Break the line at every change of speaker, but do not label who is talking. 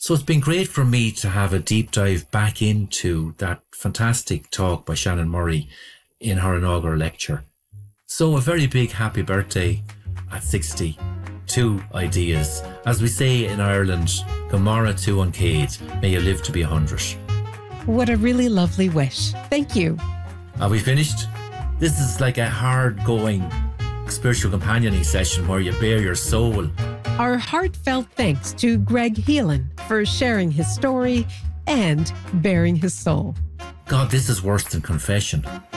So it's been great for me to have a deep dive back into that fantastic talk by Shannon Murray in her inaugural lecture. So a very big happy birthday at 60 to Ideas. As we say in Ireland, Gomorrah to Uncade, may you live to be 100.
What a really lovely wish. Thank you.
Are we finished? This is like a hard-going spiritual companioning session where you bare your soul.
Our heartfelt thanks to Greg Heelan for sharing his story and baring his soul.
God, this is worse than confession.